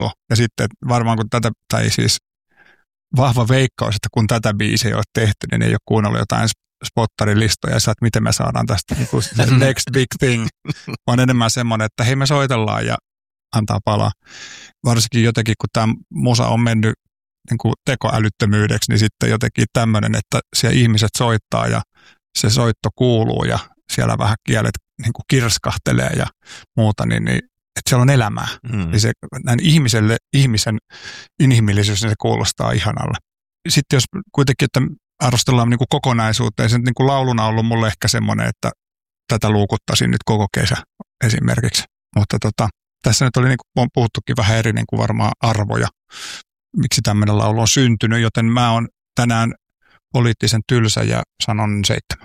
helppo. Ja sitten varmaan kun tätä, tai siis vahva veikkaus, että kun tätä biisiä ei ole tehty, niin ei ole kuunnellut jotain spottarin listoja ja että miten me saadaan tästä niin kuin next big thing. On enemmän semmoinen, että hei me soitellaan ja antaa palaa. Varsinkin jotenkin, kun tämä musa on mennyt niin kuin tekoälyttömyydeksi, niin sitten jotenkin tämmöinen, että siellä ihmiset soittaa ja se soitto kuuluu ja siellä vähän kielet niin kuin kirskahtelee ja muuta, niin että siellä on elämää. Niin se, näin ihmisen inhimillisyys, niin se kuulostaa ihanalle. Sitten jos kuitenkin, että arvostellaan niin kuin kokonaisuutta, ja se niin kuin lauluna on ollut mulle ehkä semmoinen, että tätä luukuttaisin nyt koko kesä esimerkiksi. Mutta tässä nyt oli, niin kuin on puhuttukin vähän eri niin kuin varmaan arvoja, miksi tämmöinen laulu on syntynyt, joten mä oon tänään poliittisen tylsä ja sanon 7.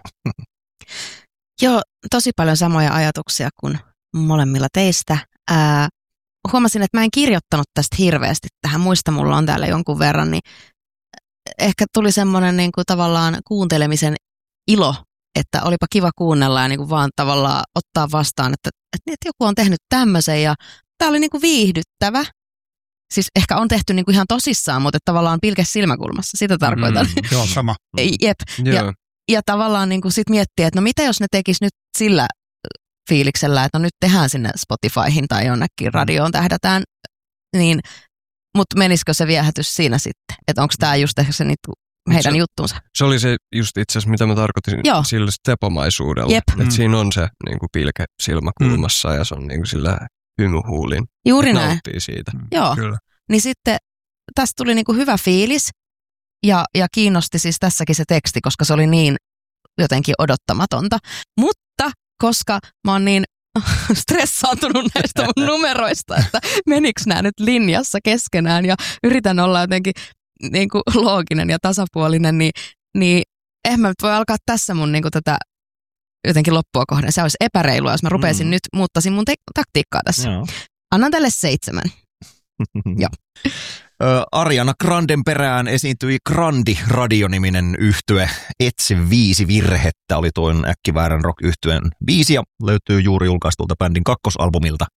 Joo, tosi paljon samoja ajatuksia kuin molemmilla teistä. Huomasin, että mä en kirjoittanut tästä hirveästi tähän. Muista mulla on täällä jonkun verran, niin ehkä tuli semmoinen niin kuin tavallaan kuuntelemisen ilo, että olipa kiva kuunnella ja niin kuin vaan tavallaan ottaa vastaan, että joku on tehnyt tämmöisen ja tää oli niin kuin viihdyttävä. Siis ehkä on tehty niin kuin ihan tosissaan, mutta tavallaan pilke silmäkulmassa, sitä tarkoitan. Joo, sama. Jep. Ja tavallaan niin kuin sit miettiä, että no mitä jos ne tekis nyt sillä fiiliksellä, että no nyt tehdään sinne Spotifyhin tai jonnekin radioon tähdätään, niin, mutta menisikö se viehätys siinä sitten? Että onko tämä just ehkä se heidän juttunsa? Se oli se just itse asiassa, mitä mä tarkoitin sillä stepomaisuudella. Että siinä on se niin kuin pilke silmäkulmassa ja se on niin kuin sillä hymyhuulin. Juuri näin. Nauttii siitä. Joo. Kyllä. Niin sitten tästä tuli niin kuin hyvä fiilis ja kiinnosti siis tässäkin se teksti, koska se oli niin jotenkin odottamatonta. Mutta koska mä oon niin stressaantunut näistä mun numeroista, että menikö nämä nyt linjassa keskenään ja yritän olla jotenkin niin kuin looginen ja tasapuolinen, niin eihän mä nyt voi alkaa tässä mun niin kuin tätä jotenkin loppua kohden. Se olisi epäreilua, jos mä rupeisin nyt muuttaisin mun taktiikkaa tässä. Joo. Annan tälle 7. Joo. Ariana Granden perään esiintyi Grandi Radio-niminen yhtye. Etsi 5 virhettä oli tuon äkkiväärän rock-yhtyeen biisi ja löytyy juuri julkaistulta bändin 2-albumilta.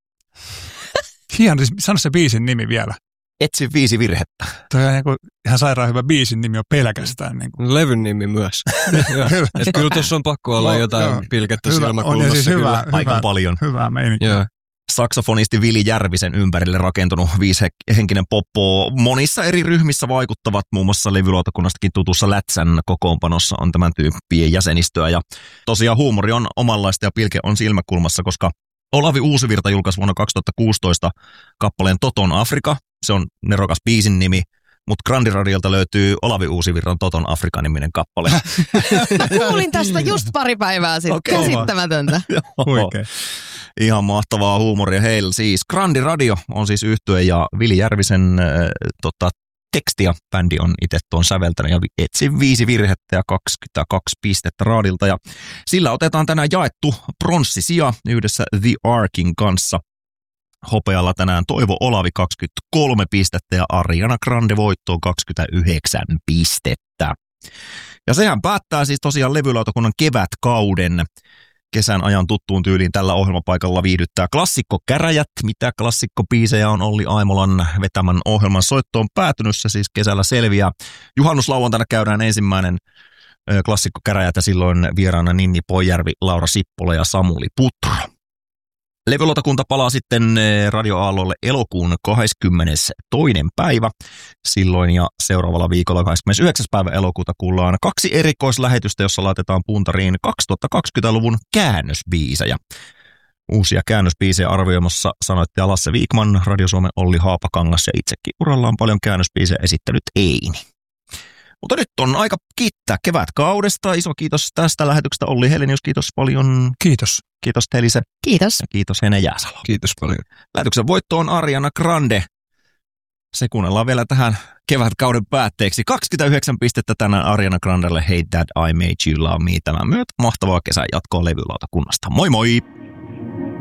Hieno, sano se biisin nimi vielä. Etsi 5 virhettä. Toi on niin ihan sairaan hyvä biisin nimi on pelkästään. Niin kuin. Levyn nimi myös. Kyllä tuossa on pakko olla jotain pilkettä silmäkulmassa. Siis hyvä, aika paljon. Hyvä meininkiä. Saksofonisti Vili Järvisen ympärille rakentunut 5-henkinen poppo. Monissa eri ryhmissä vaikuttavat, muun muassa levylautakunnastakin tutussa Lätsän kokoonpanossa on tämän tyyppien jäsenistöä. Ja tosiaan huumori on omanlaista ja pilke on silmäkulmassa, koska Olavi Uusivirta julkaisi vuonna 2016 kappaleen Toton Afrika. Se on nerokas biisin nimi, mutta Grandi Radiolta löytyy Olavi Uusivirran Toton Afrika-niminen kappale. Kuulin tästä just pari päivää sitten. Okay. Käsittämätöntä. Huikea. Ihan mahtavaa huumoria heillä. Siis Grandi Radio on siis yhtye ja Vili Järvisen tekstiä bändi on itse tuon säveltänyt ja etsi 5 virhettä ja 22 pistettä raadilta. Ja sillä otetaan tänään jaettu pronssisija yhdessä The Arkin kanssa. Hopealla tänään Toivo Olavi 23 pistettä ja Ariana Grande voittoon 29 pistettä. Ja sehän päättää siis tosiaan levylautakunnan kevätkauden. Kesän ajan tuttuun tyyliin tällä ohjelmapaikalla viihdyttää klassikkokäräjät. Mitä klassikkobiisejä on Olli Aimolan vetämän ohjelman soittoon päätynyt, se siis kesällä selviää. Juhannuslauantaina käydään ensimmäinen klassikkokäräjät ja silloin vieraana Ninni Poijärvi, Laura Sippola ja Samuli Putro. Levylautakunta palaa sitten radioaalloille elokuun 22. päivä. Silloin ja seuraavalla viikolla 29. päivä elokuuta kuullaan 2 erikoislähetystä, jossa laitetaan puntariin 2020-luvun käännösbiisejä. Uusia käännösbiisejä arvioimassa sanoittaja Lasse Viikman, Radio Suomen Olli Haapakangas ja itsekin urallaan paljon käännösbiisejä esittänyt Eini. Mutta nyt on aika kiittää kevätkaudesta. Iso kiitos tästä lähetyksestä Olli Helenius, kiitos paljon. Kiitos. Kiitos Telise. Kiitos. Ja kiitos Hene Jääsalo. Kiitos paljon. Lähetyksen voitto on Ariana Grande. Se kuunnellaan vielä tähän kevätkauden päätteeksi. 29 pistettä tänään Ariana Grandelle. Hey Dad, I Made You Love Me. Tämän myötä mahtavaa kesän jatkoa levylautakunnasta. Moi moi!